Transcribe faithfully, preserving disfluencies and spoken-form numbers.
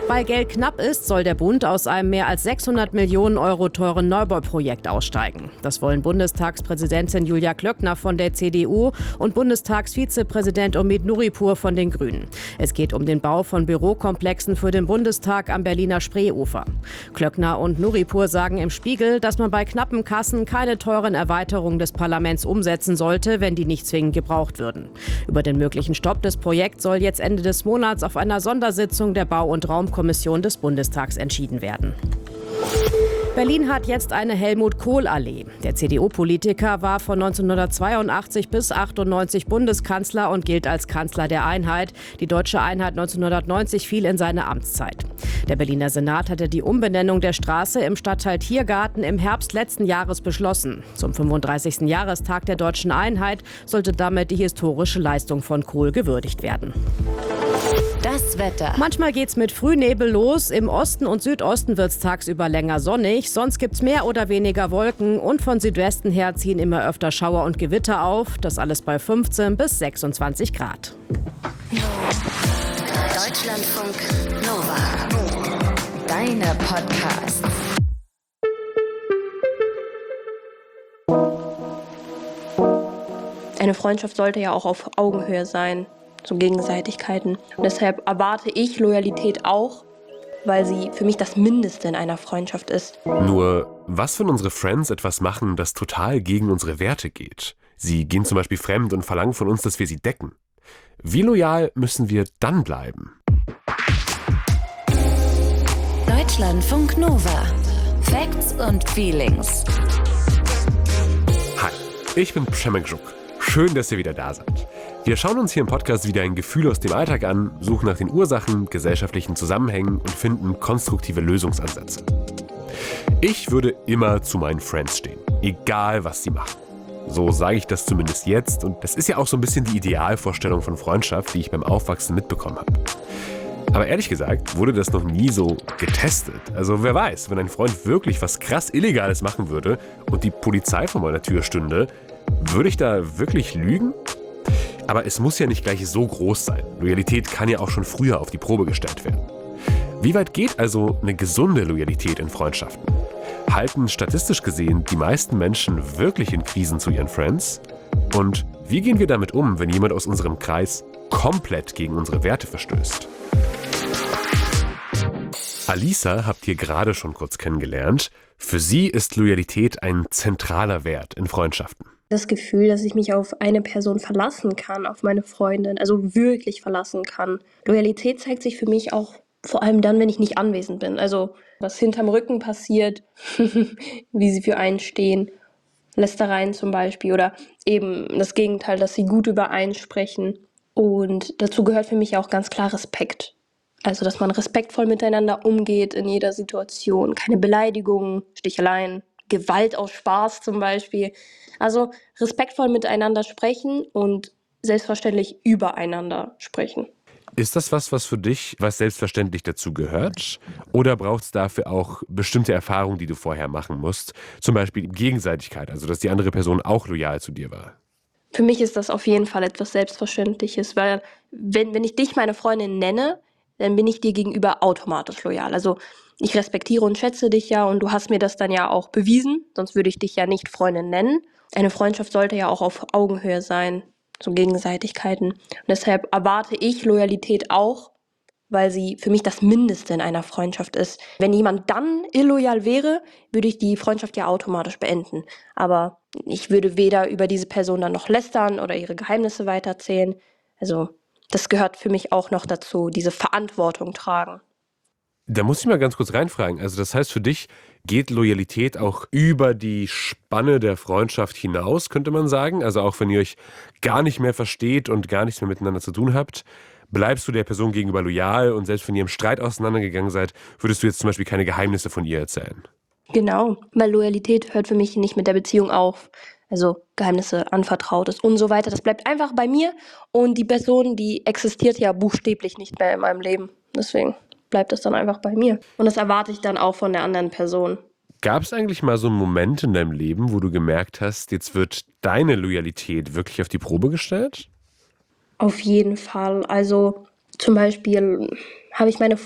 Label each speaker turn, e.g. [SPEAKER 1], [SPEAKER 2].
[SPEAKER 1] Weil Geld knapp ist, soll der Bund aus einem mehr als sechshundert Millionen Euro teuren Neubauprojekt aussteigen. Das wollen Bundestagspräsidentin Julia Klöckner von der C D U und Bundestagsvizepräsident Omid Nuripur von den Grünen. Es geht um den Bau von Bürokomplexen für den Bundestag am Berliner Spreeufer. Klöckner und Nuripur sagen im Spiegel, dass man bei knappen Kassen keine teuren Erweiterungen des Parlaments umsetzen sollte, wenn die nicht zwingend gebraucht würden. Über den möglichen Stopp des Projekts soll jetzt Ende des Monats auf einer Sondersitzung der Bau- und Raumkommission des Bundestags entschieden werden. Berlin hat jetzt eine Helmut-Kohl-Allee. Der C D U-Politiker war von neunzehnhundertzweiundachtzig bis achtundneunzig Bundeskanzler und gilt als Kanzler der Einheit. Die deutsche Einheit neunzehnhundertneunzig fiel in seine Amtszeit. Der Berliner Senat hatte die Umbenennung der Straße im Stadtteil Tiergarten im Herbst letzten Jahres beschlossen. Zum fünfunddreißigsten Jahrestag der deutschen Einheit sollte damit die historische Leistung von Kohl gewürdigt werden.
[SPEAKER 2] Das Wetter.
[SPEAKER 1] Manchmal geht's mit Frühnebel los. Im Osten und Südosten wird's tagsüber länger sonnig. Sonst gibt's mehr oder weniger Wolken. Und von Südwesten her ziehen immer öfter Schauer und Gewitter auf. Das alles bei fünfzehn bis sechsundzwanzig Grad.
[SPEAKER 2] Deutschlandfunk Nova. Deine Podcasts.
[SPEAKER 3] Eine Freundschaft sollte ja auch auf Augenhöhe sein. So Gegenseitigkeiten. Und deshalb erwarte ich Loyalität auch, weil sie für mich das Mindeste in einer Freundschaft ist.
[SPEAKER 4] Nur, was, wenn unsere Friends etwas machen, das total gegen unsere Werte geht? Sie gehen zum Beispiel fremd und verlangen von uns, dass wir sie decken. Wie loyal müssen wir dann bleiben?
[SPEAKER 2] Deutschlandfunk Nova. Facts und Feelings.
[SPEAKER 4] Hi, ich bin Przemek Żuk. Schön, dass ihr wieder da seid. Wir schauen uns hier im Podcast wieder ein Gefühl aus dem Alltag an, suchen nach den Ursachen, gesellschaftlichen Zusammenhängen und finden konstruktive Lösungsansätze. Ich würde immer zu meinen Friends stehen, egal was sie machen. So sage ich das zumindest jetzt und das ist ja auch so ein bisschen die Idealvorstellung von Freundschaft, die ich beim Aufwachsen mitbekommen habe. Aber ehrlich gesagt wurde das noch nie so getestet. Also wer weiß, wenn ein Freund wirklich was krass Illegales machen würde und die Polizei vor meiner Tür stünde, würde ich da wirklich lügen? Aber es muss ja nicht gleich so groß sein. Loyalität kann ja auch schon früher auf die Probe gestellt werden. Wie weit geht also eine gesunde Loyalität in Freundschaften? Halten statistisch gesehen die meisten Menschen wirklich in Krisen zu ihren Friends? Und wie gehen wir damit um, wenn jemand aus unserem Kreis komplett gegen unsere Werte verstößt? Alisa habt ihr gerade schon kurz kennengelernt. Für sie ist Loyalität ein zentraler Wert in Freundschaften.
[SPEAKER 3] Das Gefühl, dass ich mich auf eine Person verlassen kann, auf meine Freundin, also wirklich verlassen kann. Loyalität zeigt sich für mich auch vor allem dann, wenn ich nicht anwesend bin. Also was hinterm Rücken passiert, wie sie für einen stehen, Lästereien zum Beispiel oder eben das Gegenteil, dass sie gut über einen sprechen. Und dazu gehört für mich auch ganz klar Respekt. Also dass man respektvoll miteinander umgeht in jeder Situation. Keine Beleidigungen, Sticheleien, Gewalt aus Spaß zum Beispiel. Also respektvoll miteinander sprechen und selbstverständlich übereinander sprechen.
[SPEAKER 4] Ist das was, was für dich, was selbstverständlich dazu gehört? Oder braucht es dafür auch bestimmte Erfahrungen, die du vorher machen musst? Zum Beispiel Gegenseitigkeit, also dass die andere Person auch loyal zu dir war.
[SPEAKER 3] Für mich ist das auf jeden Fall etwas Selbstverständliches, weil wenn, wenn ich dich meine Freundin nenne, dann bin ich dir gegenüber automatisch loyal. Also ich respektiere und schätze dich ja und du hast mir das dann ja auch bewiesen, sonst würde ich dich ja nicht Freundin nennen. Eine Freundschaft sollte ja auch auf Augenhöhe sein, so Gegenseitigkeiten. Und deshalb erwarte ich Loyalität auch, weil sie für mich das Mindeste in einer Freundschaft ist. Wenn jemand dann illoyal wäre, würde ich die Freundschaft ja automatisch beenden. Aber ich würde weder über diese Person dann noch lästern oder ihre Geheimnisse weiterzählen. Also das gehört für mich auch noch dazu, diese Verantwortung tragen.
[SPEAKER 4] Da muss ich mal ganz kurz reinfragen. Also das heißt, für dich geht Loyalität auch über die Spanne der Freundschaft hinaus, könnte man sagen? Also auch wenn ihr euch gar nicht mehr versteht und gar nichts mehr miteinander zu tun habt, bleibst du der Person gegenüber loyal und selbst wenn ihr im Streit auseinandergegangen seid, würdest du jetzt zum Beispiel keine Geheimnisse von ihr erzählen?
[SPEAKER 3] Genau, weil Loyalität hört für mich nicht mit der Beziehung auf. Also Geheimnisse, Anvertrautes und so weiter. Das bleibt einfach bei mir und die Person, die existiert ja buchstäblich nicht mehr in meinem Leben. Deswegen bleibt es dann einfach bei mir. Und das erwarte ich dann auch von der anderen Person.
[SPEAKER 4] Gab es eigentlich mal so einen Moment in deinem Leben, wo du gemerkt hast, jetzt wird deine Loyalität wirklich auf die Probe gestellt?
[SPEAKER 3] Auf jeden Fall. Also zum Beispiel habe ich meine